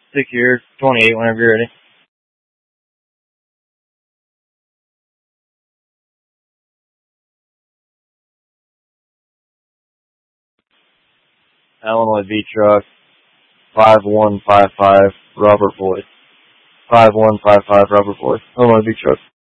Stick here, 28 whenever you're ready. Illinois V truck, 5155, Robert Boyd. 5155, Robert Boyd. Illinois V truck.